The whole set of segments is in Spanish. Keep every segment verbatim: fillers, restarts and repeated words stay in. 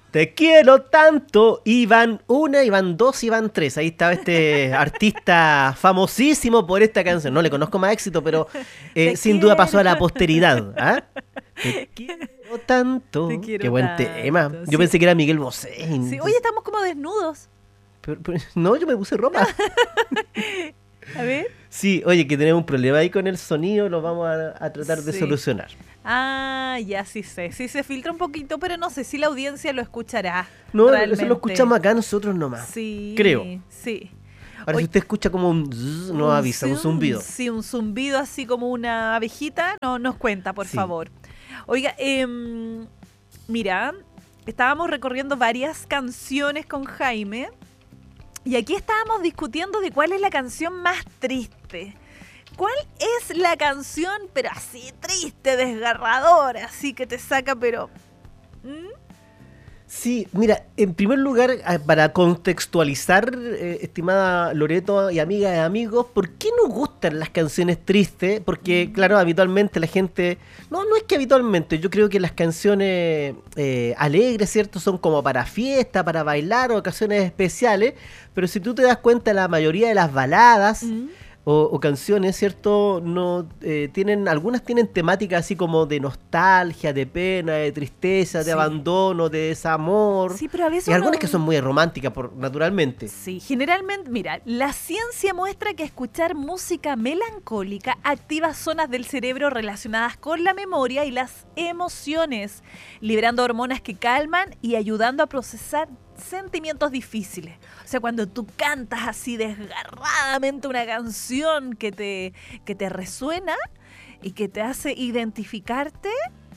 Te quiero tanto, y van una, y van dos, y van tres. Ahí estaba este artista famosísimo por esta canción. No le conozco más éxito, pero eh, sin quiero. duda pasó a la posteridad. ¿Ah? Te quiero tanto. Te quiero Qué buen tanto, tema. Yo sí. pensé que era Miguel Bosé. Sí, oye, estamos como desnudos. Pero, pero, no, yo me puse ropa. A ver. Sí, oye, que tenemos un problema ahí con el sonido, lo vamos a, a tratar de Sí. solucionar. Ah, ya sí sé. Sí se filtra un poquito, pero no sé si la audiencia lo escuchará. No, realmente. eso lo escuchamos acá nosotros nomás. Sí. Creo. Sí. Ahora, Oye, si usted escucha como un zzz, nos avisa, un zumbido. Sí, un zumbido así como una abejita, no, nos cuenta, por Sí. favor. Oiga, eh, mira, estábamos recorriendo varias canciones con Jaime y aquí estábamos discutiendo de cuál es la canción más triste. ¿Cuál es la canción, pero así triste, desgarradora, así que te saca, pero... ¿Mm? Sí, mira, en primer lugar, eh, para contextualizar, eh, estimada Loreto y amigas y amigos, ¿por qué nos gustan las canciones tristes? Porque, claro, habitualmente la gente... No, no es que habitualmente, yo creo que las canciones eh, alegres, ¿cierto? Son como para fiesta, para bailar, ocasiones especiales, pero si tú te das cuenta, la mayoría de las baladas... ¿Mm? O, o canciones, ¿cierto? No eh, tienen, algunas tienen temática así como de nostalgia, de pena, de tristeza, de Sí. abandono, de desamor. Sí, pero a veces Y algunas uno- que son muy románticas, por, naturalmente. Sí, generalmente, mira, la ciencia muestra que escuchar música melancólica activa zonas del cerebro relacionadas con la memoria y las emociones, liberando hormonas que calman y ayudando a procesar sentimientos difíciles. O sea, cuando tú cantas así desgarradamente una canción que te, que te resuena y que te hace identificarte,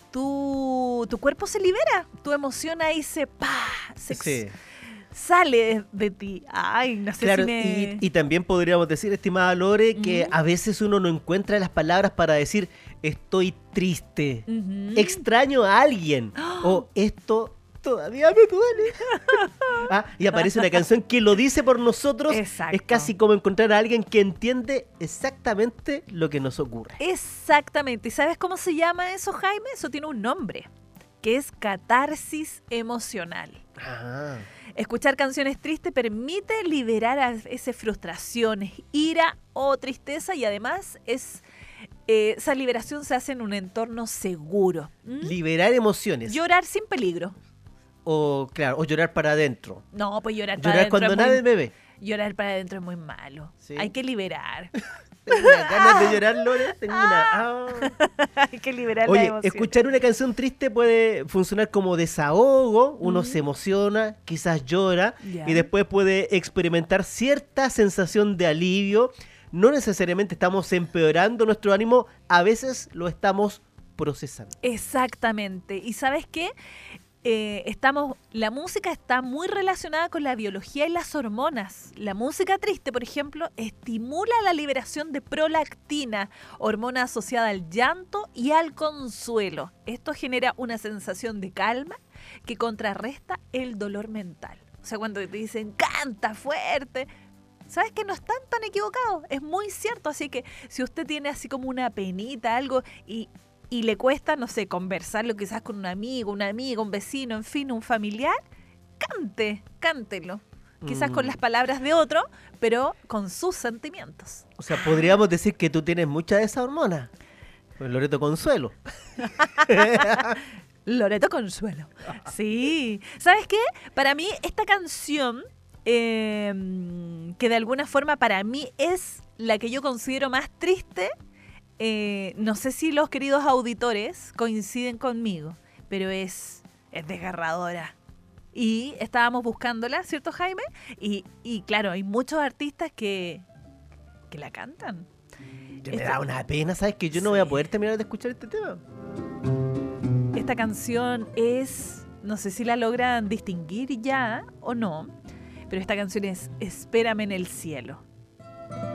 tu, tu cuerpo se libera, tu emoción ahí se, ¡pah! se Sí. sale de, de ti. Ay, no sé Claro, si me... y, y también podríamos decir, estimada Lore, que Ujú. a veces uno no encuentra las palabras para decir estoy triste, Ujú. extraño a alguien, o esto todavía me duele. Ah, y aparece una canción que lo dice por nosotros. Exacto. Es casi como encontrar a alguien que entiende exactamente lo que nos ocurre. Exactamente. ¿Y sabes cómo se llama eso, Jaime? Eso tiene un nombre, que es catarsis emocional. Ah, Escuchar canciones tristes permite liberar a veces frustraciones, ira o tristeza y además es eh, esa liberación se hace en un entorno seguro. ¿Mm? liberar emociones. Llorar sin peligro. O, claro, o llorar para adentro. No, pues llorar para Llorar adentro cuando es muy- nadie me ve. Llorar para adentro es muy malo. Sí. Hay que liberar. Tengo unas ganas de llorar, Lore. Tengo una... ah. Hay que liberar la Oye, emoción. escuchar una canción triste puede funcionar como desahogo, uno Ujú. se emociona, quizás llora, Ya. y después puede experimentar cierta sensación de alivio. No necesariamente estamos empeorando nuestro ánimo, a veces lo estamos procesando. Exactamente. ¿Y sabes qué? Eh, estamos, la música está muy relacionada con la biología y las hormonas. La música triste, por ejemplo, estimula la liberación de prolactina, hormona asociada al llanto y al consuelo. Esto genera una sensación de calma que contrarresta el dolor mental. O sea, cuando te dicen canta fuerte, ¿sabes que no están tan equivocados? Es muy cierto. Así que si usted tiene así como una penita, algo, y y le cuesta, no sé, conversarlo quizás con un amigo, una amiga, un vecino, en fin, un familiar, cante, cántelo. Quizás Mm. con las palabras de otro, pero con sus sentimientos. O sea, podríamos decir que tú tienes mucha de esa hormona. Pues Loreto Consuelo. Loreto Consuelo. Sí. ¿Sabes qué? Para mí, esta canción, eh, que de alguna forma para mí es la que yo considero más triste, eh, no sé si los queridos auditores coinciden conmigo, pero es, es desgarradora. Y estábamos buscándola, ¿cierto, Jaime? Y, y claro, hay muchos artistas que, que la cantan. Ya me Esta- da una pena, ¿sabes? Que yo no voy a Sí. poder terminar de escuchar este tema. Esta canción es, no sé si la logran distinguir ya o no, pero esta canción es Espérame en el cielo.